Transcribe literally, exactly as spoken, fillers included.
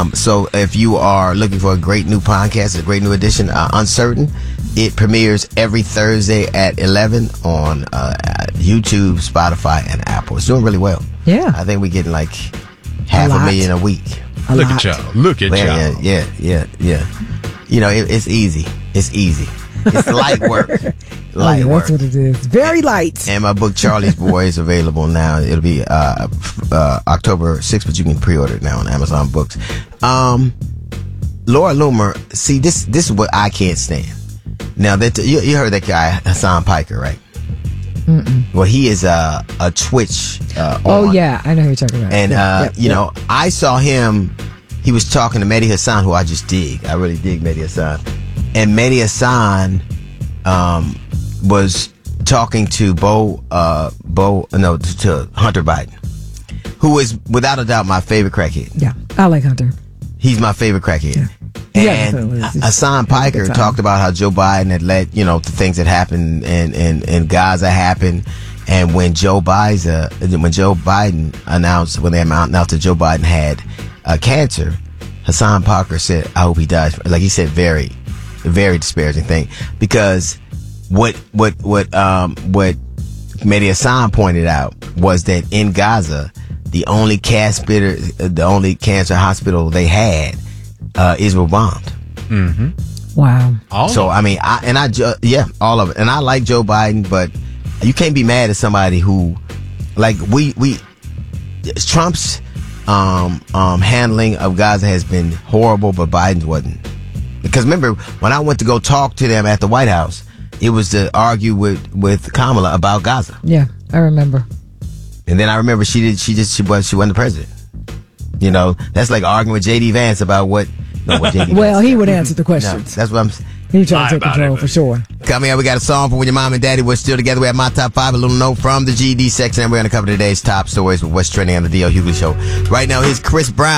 Um, so if you are looking for a great new podcast, a great new edition, uh, Uncertain, it premieres every Thursday at eleven on uh, YouTube, Spotify, and Apple. It's doing really well. Yeah. I think we're getting like half a, a million a week. A Look lot. at y'all. Look at yeah, y'all. yeah, yeah, yeah. You know, it, it's easy. It's easy. It's light work. Light oh, yeah, work. that's what it is. Very light. And my book, Charlie's Boy, is available now. It'll be uh, uh, October sixth, but you can pre-order it now on Amazon Books. Um, Laura Loomer, see, this this is what I can't stand. Now, that you, you heard that guy, Hassan Piker, right? Mm-mm. Well, he is a, a Twitch uh, Oh, on. yeah. I know who you're talking about. And, yeah, uh, yeah, you yeah. know, I saw him, he was talking to Mehdi Hassan, who I just dig. I really dig Mehdi Hassan. And Mehdi Hassan um, was talking to Bo, uh, Bo, no, to Hunter Biden, who is without a doubt my favorite crackhead. Yeah, I like Hunter. He's my favorite crackhead. Yeah. And Yeah, so Hassan Piker talked about how Joe Biden had let, you know, the things that happened in, in, in Gaza happen. And when Joe Biden, when Joe Biden announced, when they announced that Joe Biden had uh, cancer, Hassan Piker said, I hope he dies. Like he said, very, very disparaging thing. Because what, what, what, um, what Mehdi Hassan pointed out was that in Gaza, the only cancer, the only cancer hospital they had, uh, Israel bombed. Mm-hmm. Wow. All So, of I mean, I, and I, ju- yeah, all of it. And I like Joe Biden, but you can't be mad at somebody who, like, we, we, Trump's, um, um, handling of Gaza has been horrible, but Biden's wasn't. Because remember, when I went to go talk to them at the White House, it was to argue with, with Kamala about Gaza. Yeah, I remember. And then I remember she did, she just, she was, she wasn't the president. You know, that's like arguing with J D Vance about what, no, what J D Well, Vance he said. would answer the No, questions. that's what I'm He trying Lie to take about control it, for sure. Coming up, we got a song for when your mom and daddy were still together. We have my top five, a little note from the G E D section, and we're going to cover today's top stories with what's trending on the D L Hughley Show. Right now, here's Chris Brown.